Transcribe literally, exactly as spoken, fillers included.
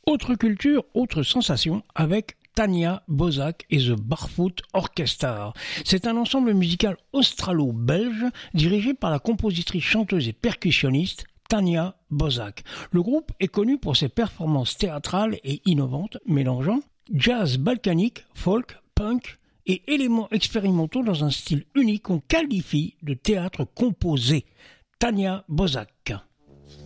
Autre culture, autre sensation avec Tania Bozak et The Barfoot Orchestra. C'est un ensemble musical australo-belge dirigé par la compositrice, chanteuse et percussionniste Tania Bozak. Le groupe est connu pour ses performances théâtrales et innovantes, mélangeant jazz balkanique, folk, punk et éléments expérimentaux dans un style unique qu'on qualifie de théâtre composé. Tania Bozak.